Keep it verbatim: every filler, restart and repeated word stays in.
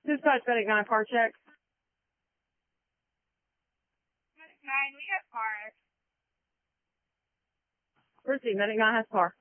Dispatch Medic nine, car check. Medic nine, we got car. Proceed, Medic nine has car.